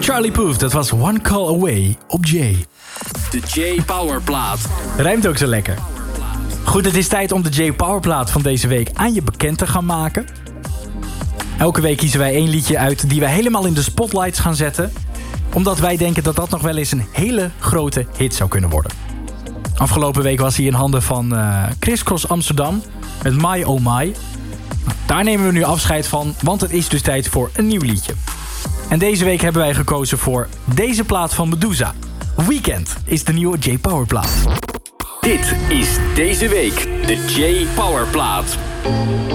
Charlie Puth, dat was One Call Away op J. De J-Powerplaat. Rijmt ook zo lekker. Goed, het is tijd om de J-Powerplaat van deze week aan je bekend te gaan maken. Elke week kiezen wij 1 liedje uit die wij helemaal in de spotlights gaan zetten. Omdat wij denken dat dat nog wel eens een hele grote hit zou kunnen worden. Afgelopen week was hij in handen van Criss Cross Amsterdam met My Oh My. Daar nemen we nu afscheid van, want het is dus tijd voor een nieuw liedje. En deze week hebben wij gekozen voor deze plaat van Medusa. Weekend is de nieuwe J-Powerplaat. Dit is deze week de J-Powerplaat.